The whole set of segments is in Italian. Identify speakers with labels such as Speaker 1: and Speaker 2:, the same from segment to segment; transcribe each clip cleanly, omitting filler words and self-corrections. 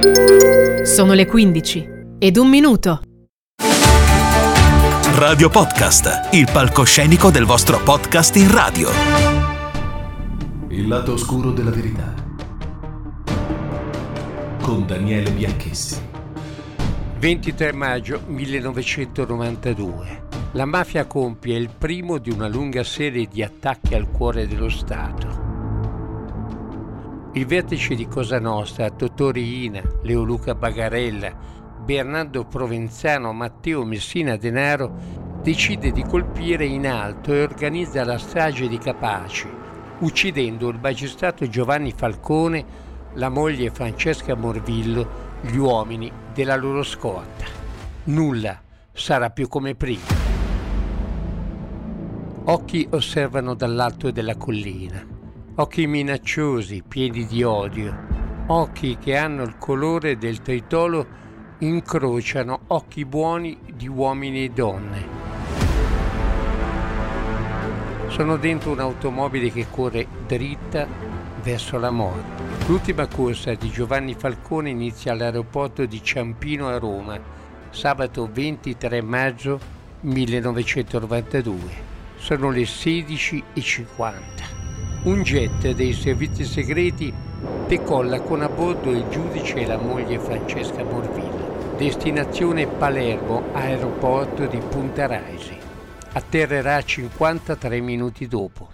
Speaker 1: Sono le 15:01.
Speaker 2: Radio Podcast, il palcoscenico del vostro podcast in radio.
Speaker 3: Il lato oscuro della verità. Con Daniele Bianchessi.
Speaker 4: 23 maggio 1992. La mafia compie il primo di una lunga serie di attacchi al cuore dello Stato. Il vertice di Cosa Nostra, Totò Riina, Leoluca Bagarella, Bernardo Provenzano, Matteo Messina Denaro, decide di colpire in alto e organizza la strage di Capaci, uccidendo il magistrato Giovanni Falcone, la moglie Francesca Morvillo, gli uomini della loro scorta. Nulla sarà più come prima. Occhi osservano dall'alto della collina. Occhi minacciosi, pieni di odio, occhi che hanno il colore del tritolo incrociano occhi buoni di uomini e donne. Sono dentro un'automobile che corre dritta verso la morte. L'ultima corsa di Giovanni Falcone inizia all'aeroporto di Ciampino a Roma, sabato 23 maggio 1992. Sono le 16:50. Un jet dei servizi segreti decolla con a bordo il giudice e la moglie Francesca Morvillo. Destinazione Palermo, aeroporto di Punta Raisi. Atterrerà 53 minuti dopo.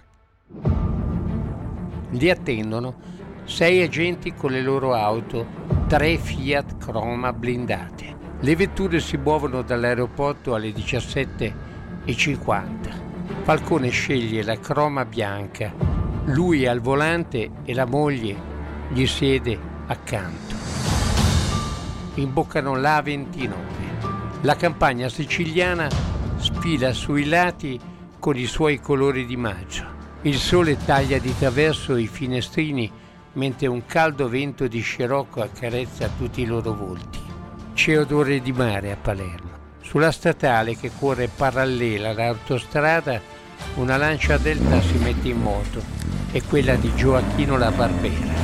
Speaker 4: Li attendono 6 agenti con le loro auto, 3 Fiat Croma blindate. Le vetture si muovono dall'aeroporto alle 17:50. Falcone sceglie la Croma bianca. Lui al volante e la moglie gli siede accanto. Imboccano l'A29. La campagna siciliana sfila sui lati con i suoi colori di maggio. Il sole taglia di traverso i finestrini mentre un caldo vento di scirocco accarezza tutti i loro volti. C'è odore di mare a Palermo. Sulla statale che corre parallela all'autostrada una Lancia Delta si mette in moto. È quella di Gioacchino La Barbera.